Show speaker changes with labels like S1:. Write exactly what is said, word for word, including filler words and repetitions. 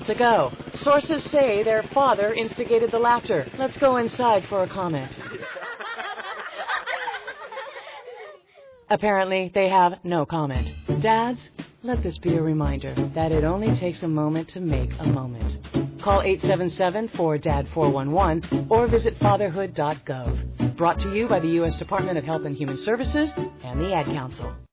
S1: To go. Sources say their father instigated the laughter. Let's go inside for a comment. Apparently, they have no comment. Dads, let this be a reminder that it only takes a moment to make a moment. Call eight seven seven, four D A D, four one one or visit fatherhood dot gov. Brought to you by the U S Department of Health and Human Services and the Ad Council.